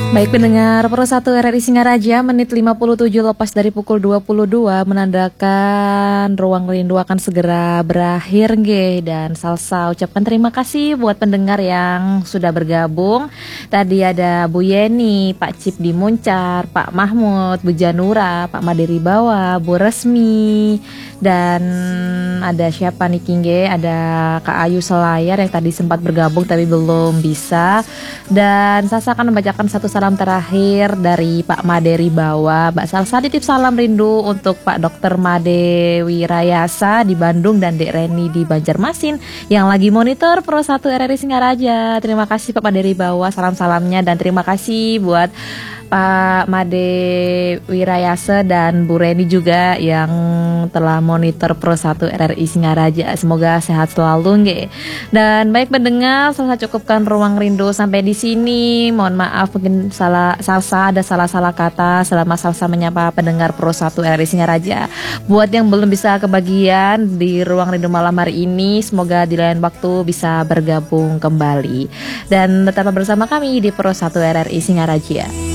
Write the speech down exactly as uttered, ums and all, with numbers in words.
Baik pendengar Pro satu R R I Singaraja, menit lima puluh tujuh lepas dari pukul dua puluh dua menandakan Ruang Rindu akan segera berakhir nge. Dan Salsa ucapkan terima kasih buat pendengar yang sudah bergabung. Tadi ada Bu Yeni, Pak Cip di Muncar, Pak Mahmud, Bu Janura, Pak Madiri Bawa, Bu Resmi, dan ada siapa nih Kingge? Ada Kak Ayu Selayar yang tadi sempat bergabung tapi belum bisa. Dan Salsa akan membacakan satu salam terakhir dari Pak Maderi Bawa. Mbak Salsa titip salam rindu untuk Pak Dokter Made Wirayasa di Bandung dan Dek Reni di Banjarmasin yang lagi monitor Pro satu R R I Singaraja. Terima kasih Pak Maderi Bawa salam-salamnya, dan terima kasih buat Pak Made Wirayasa dan Bu Reni juga yang telah monitor Pro satu R R I Singaraja. Semoga sehat selalu nge. Dan baik pendengar, Salsa cukupkan Ruang Rindu sampai di sini. Mohon maaf mungkin salah Salsa ada salah-salah kata selama Salsa menyapa pendengar Pro satu R R I Singaraja. Buat yang belum bisa kebagian di Ruang Rindu malam hari ini, semoga di lain waktu bisa bergabung kembali. Dan tetaplah bersama kami di Pro satu R R I Singaraja.